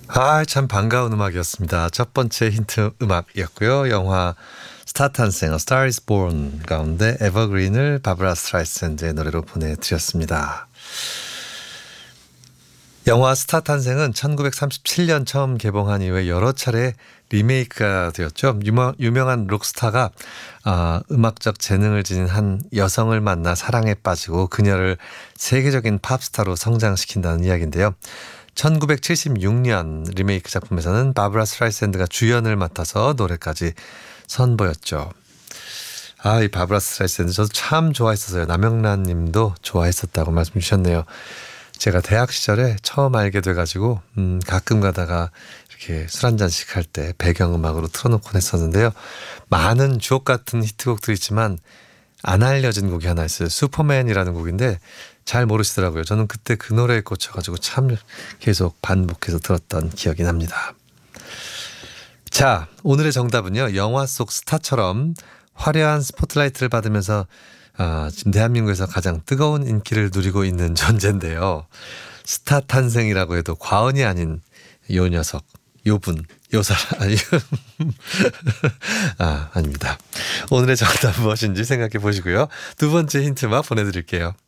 참 반가운 음악이었습니다. 첫 번째 힌트 음악이었고요. 영화 스타 탄생, A Star is Born 가운데 에버그린을 바브라 스트라이샌드의 노래로 보내드렸습니다. 영화 스타 탄생은 1937년 처음 개봉한 이후에 여러 차례 리메이크가 되었죠. 유명한 록스타가 음악적 재능을 지닌 한 여성을 만나 사랑에 빠지고 그녀를 세계적인 팝스타로 성장시킨다는 이야기인데요. 1976년 리메이크 작품에서는 바브라 스트라이샌드가 주연을 맡아서 노래까지 선보였죠. 이 바브라 스트라이샌드 저도 참 좋아했었어요. 남영란 님도 좋아했었다고 말씀 주셨네요. 제가 대학 시절에 처음 알게 돼가지고 가끔 가다가 이렇게 술 한잔씩 할 때 배경음악으로 틀어놓곤 했었는데요. 많은 주옥 같은 히트곡들이 있지만 안 알려진 곡이 하나 있어요. 슈퍼맨이라는 곡인데 잘 모르시더라고요. 저는 그때 그 노래에 꽂혀가지고 참 계속 반복해서 들었던 기억이 납니다. 자, 오늘의 정답은요. 영화 속 스타처럼 화려한 스포트라이트를 받으면서 지금 대한민국에서 가장 뜨거운 인기를 누리고 있는 존재인데요. 스타 탄생이라고 해도 과언이 아닌 요 녀석, 요분, 요 사람, 아닙니다. 오늘의 정답은 무엇인지 생각해 보시고요. 두 번째 힌트만 보내드릴게요.